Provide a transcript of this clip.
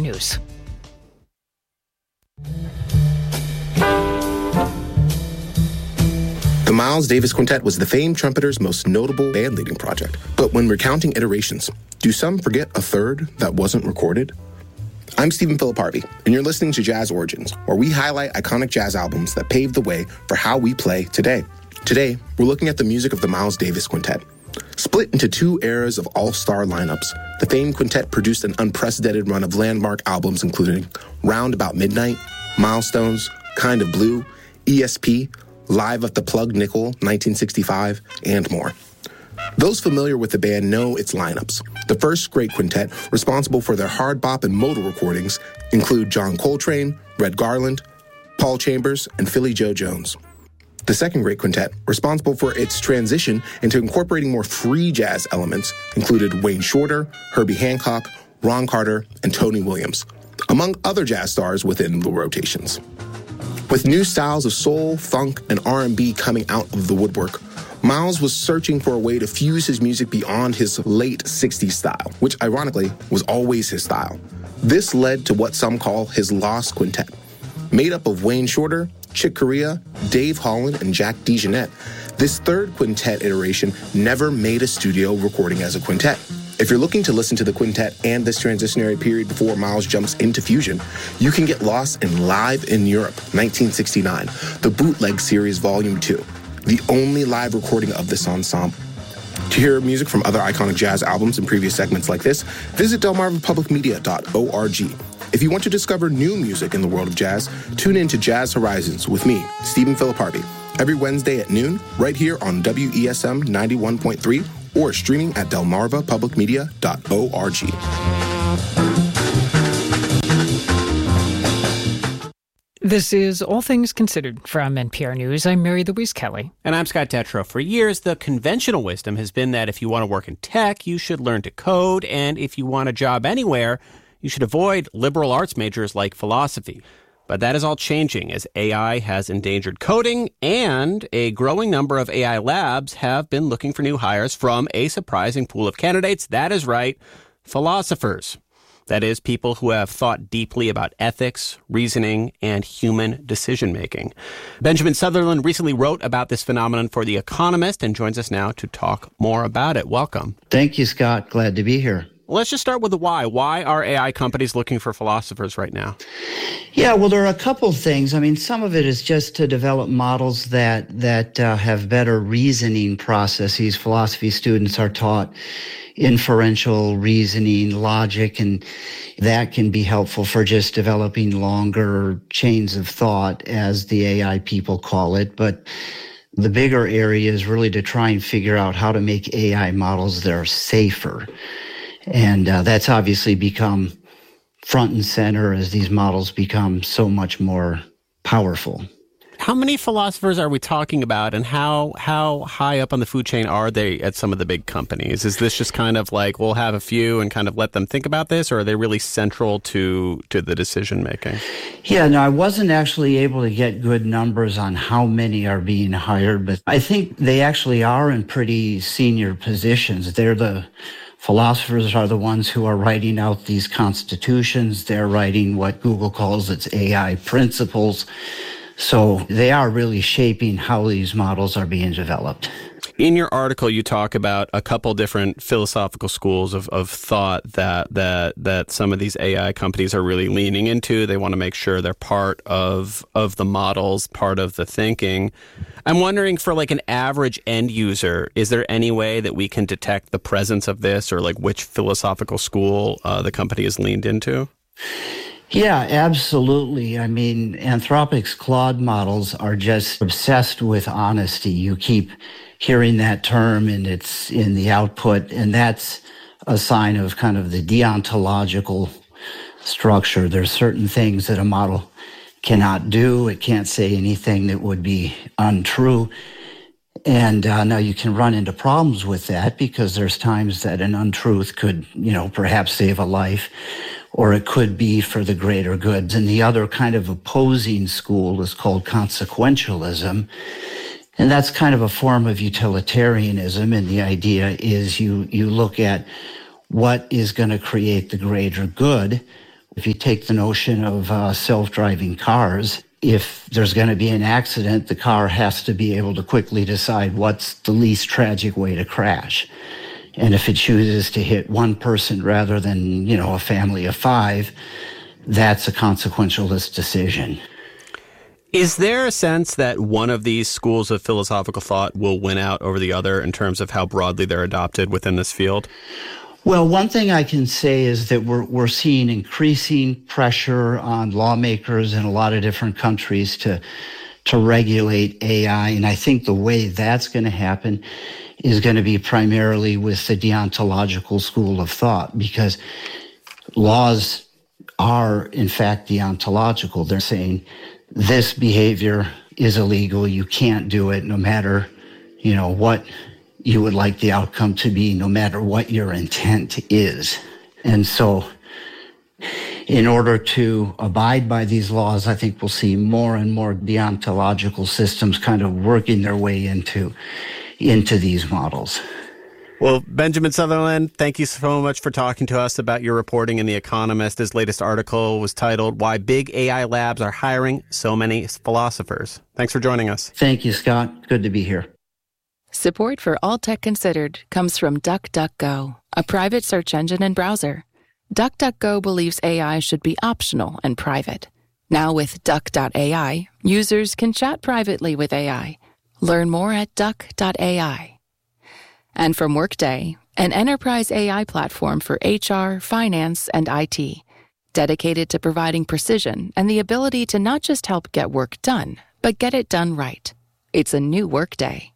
News. The Miles Davis Quintet was the famed trumpeter's most notable band-leading project. But when recounting iterations, do some forget a third that wasn't recorded? I'm Stephen Philip Harvey, and you're listening to Jazz Origins, where we highlight iconic jazz albums that paved the way for how we play today. Today, we're looking at the music of the Miles Davis Quintet. Split into two eras of all-star lineups, the famed quintet produced an unprecedented run of landmark albums including Round About Midnight, Milestones, Kind of Blue, ESP, Live at the Plug Nickel, 1965, and more. Those familiar with the band know its lineups. The first great quintet, responsible for their hard bop and modal recordings, include John Coltrane, Red Garland, Paul Chambers, and Philly Joe Jones. The second great quintet, responsible for its transition into incorporating more free jazz elements, included Wayne Shorter, Herbie Hancock, Ron Carter, and Tony Williams, among other jazz stars within the rotations. With new styles of soul, funk, and R&B coming out of the woodwork, Miles was searching for a way to fuse his music beyond his late 60s style, which ironically was always his style. This led to what some call his Lost Quintet. Made up of Wayne Shorter, Chick Corea, Dave Holland, and Jack DeJohnette, this third quintet iteration never made a studio recording as a quintet. If you're looking to listen to the quintet and this transitionary period before Miles jumps into fusion, you can get lost in Live in Europe, 1969, the Bootleg Series Volume 2, the only live recording of this ensemble. To hear music from other iconic jazz albums and previous segments like this, visit delmarvapublicmedia.org. If you want to discover new music in the world of jazz, tune in to Jazz Horizons with me, Stephen Philip Harvey, every Wednesday at noon, right here on WESM 91.3, or streaming at delmarvapublicmedia.org. This is All Things Considered from NPR News. I'm Mary Louise Kelly. And I'm Scott Detrow. For years, the conventional wisdom has been that if you want to work in tech, you should learn to code, and if you want a job anywhere, you should avoid liberal arts majors like philosophy. But that is all changing as AI has endangered coding, and a growing number of AI labs have been looking for new hires from a surprising pool of candidates. That is right, philosophers. That is, people who have thought deeply about ethics, reasoning, and human decision-making. Benjamin Sutherland recently wrote about this phenomenon for The Economist and joins us now to talk more about it. Welcome. Thank you, Scott. Glad to be here. Let's just start with the why. Why are AI companies looking for philosophers right now? Yeah, well, there are a couple of things. I mean, some of it is just to develop models that have better reasoning processes. Philosophy students are taught inferential reasoning, logic, and that can be helpful for just developing longer chains of thought, as the AI people call it. But the bigger area is really to try and figure out how to make AI models that are safer. And that's obviously become front and center as these models become so much more powerful. How many philosophers are we talking about, and how high up on the food chain are they at some of the big companies? Is this just kind of like we'll have a few and kind of let them think about this, or are they really central to the decision making? Yeah, no, I wasn't actually able to get good numbers on how many are being hired, but I think they actually are in pretty senior positions. Philosophers are the ones who are writing out these constitutions. They're writing what Google calls its AI principles. So they are really shaping how these models are being developed. In your article, you talk about a couple different philosophical schools of thought that some of these AI companies are really leaning into. They want to make sure they're part of the models, part of the thinking. I'm wondering, for like an average end user, is there any way that we can detect the presence of this, or like which philosophical school the company is leaned into? Yeah, absolutely. I mean, Anthropic's Claude models are just obsessed with honesty. You keep hearing that term, and it's in the output, and that's a sign of kind of the deontological structure. There's certain things that a model cannot do. It can't say anything that would be untrue. And now you can run into problems with that, because there's times that an untruth could, perhaps save a life, or it could be for the greater goods. And the other kind of opposing school is called consequentialism. And that's kind of a form of utilitarianism. And the idea is you look at what is going to create the greater good, If you take the notion of self-driving cars, if there's going to be an accident, the car has to be able to quickly decide what's the least tragic way to crash. And if it chooses to hit one person rather than, a family of 5, that's a consequentialist decision. Is there a sense that one of these schools of philosophical thought will win out over the other in terms of how broadly they're adopted within this field? Well, one thing I can say is that we're seeing increasing pressure on lawmakers in a lot of different countries to regulate AI. And I think the way that's going to happen is going to be primarily with the deontological school of thought, because laws are, in fact, deontological. They're saying this behavior is illegal. You can't do it no matter, what you would like the outcome to be, no matter what your intent is. And so in order to abide by these laws, I think we'll see more and more deontological systems kind of working their way into these models. Well, Benjamin Sutherland, thank you so much for talking to us about your reporting in The Economist. His latest article was titled, Why Big AI Labs Are Hiring So Many Philosophers. Thanks for joining us. Thank you, Scott. Good to be here. Support for All Tech Considered comes from DuckDuckGo, a private search engine and browser. DuckDuckGo believes AI should be optional and private. Now with Duck.ai, users can chat privately with AI. Learn more at Duck.ai. And from Workday, an enterprise AI platform for HR, finance, and IT, dedicated to providing precision and the ability to not just help get work done, but get it done right. It's a new Workday.